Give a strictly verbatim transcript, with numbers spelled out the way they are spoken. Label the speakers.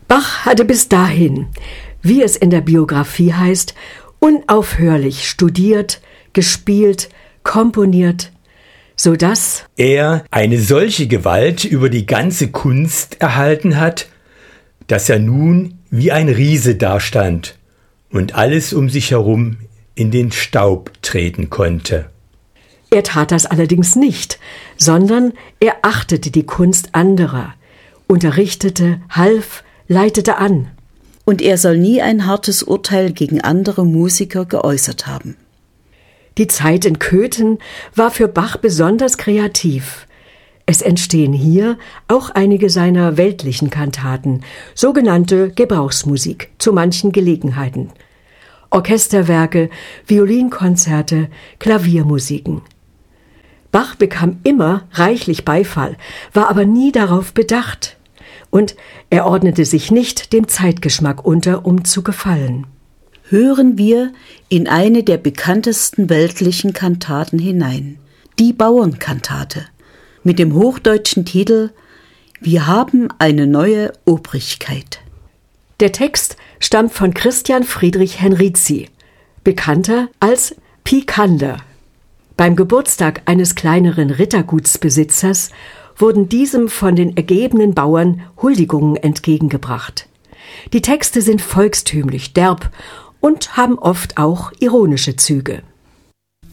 Speaker 1: Bach hatte bis dahin, wie es in der Biografie heißt, unaufhörlich studiert, gespielt, komponiert, so dass
Speaker 2: er eine solche Gewalt über die ganze Kunst erhalten hat, dass er nun wie ein Riese dastand und alles um sich herum in den Staub treten konnte.
Speaker 1: Er tat das allerdings nicht, sondern er achtete die Kunst anderer, unterrichtete, half, leitete an.
Speaker 3: Und er soll nie ein hartes Urteil gegen andere Musiker geäußert haben.
Speaker 1: Die Zeit in Köthen war für Bach besonders kreativ. Es entstehen hier auch einige seiner weltlichen Kantaten, sogenannte Gebrauchsmusik, zu manchen Gelegenheiten. Orchesterwerke, Violinkonzerte, Klaviermusiken. Bach bekam immer reichlich Beifall, war aber nie darauf bedacht. Und er ordnete sich nicht dem Zeitgeschmack unter, um zu gefallen.
Speaker 3: Hören wir in eine der bekanntesten weltlichen Kantaten hinein, die Bauernkantate, mit dem hochdeutschen Titel »Wir haben eine neue Obrigkeit«.
Speaker 1: Der Text stammt von Christian Friedrich Henrici, bekannter als Picander. Beim Geburtstag eines kleineren Rittergutsbesitzers wurden diesem von den ergebenen Bauern Huldigungen entgegengebracht. Die Texte sind volkstümlich, derb und haben oft auch ironische Züge.